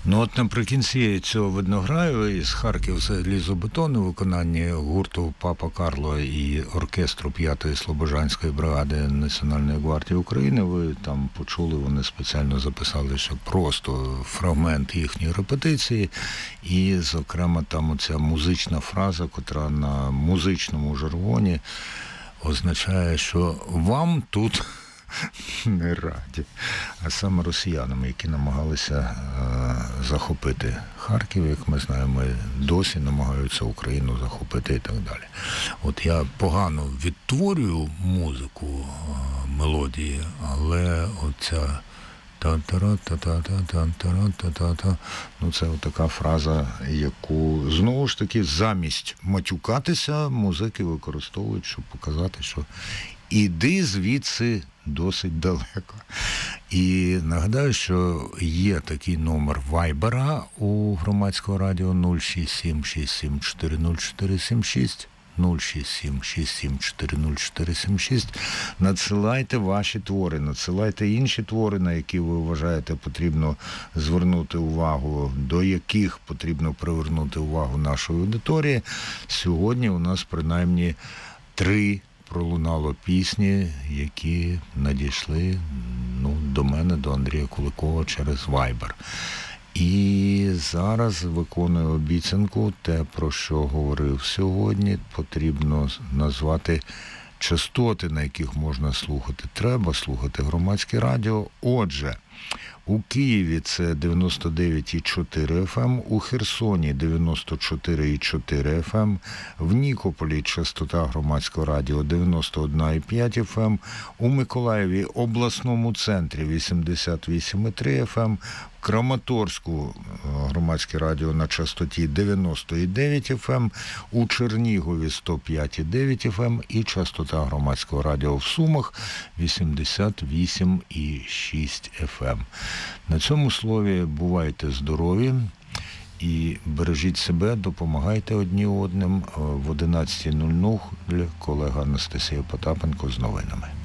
Ну от наприкінці цього виднограю із Харків залізобетону у виконанні гурту Папа Карло і оркестру 5-ї Слобожанської бригади Національної гвардії України, ви там почули, вони спеціально записали, що просто фрагмент їхньої репетиції, і, зокрема, там оця музична фраза, котра на музичному жаргоні означає, що вам тут не раді, а саме росіянам, які намагалися захопити Харків, як ми знаємо, досі намагаються Україну захопити і так далі. От я погано відтворюю музику, мелодії, але оця та-та-ра-та-та-та-та-та-та-та-та, ну це така фраза, яку знову ж таки замість матюкатися музики використовують, щоб показати, що іди звідси досить далеко. І нагадаю, що є такий номер Вайбера у Громадського радіо 067 6740476, 067 6740476. Надсилайте ваші твори, надсилайте інші твори, на які ви вважаєте потрібно звернути увагу, до яких потрібно привернути увагу нашої аудиторії. Сьогодні у нас принаймні 3 пролунало пісні, які надійшли до мене, до Андрія Куликова через Viber. І зараз виконую обіцянку, те, про що говорив сьогодні, потрібно назвати частоти, на яких можна слухати. Треба слухати Громадське радіо. Отже, у Києві це 99,4 FM, у Херсоні 94,4 FM, в Нікополі частота Громадського радіо 91,5 FM, у Миколаєві обласному центрі 88,3 FM, в Краматорську Громадське радіо на частоті 90,9 FM, у Чернігові 105,9 FM і частота Громадського радіо в Сумах 88,6 FM. На цьому слові бувайте здорові і бережіть себе, допомагайте одні одним. В 11:00 колега Анастасія Потапенко з новинами.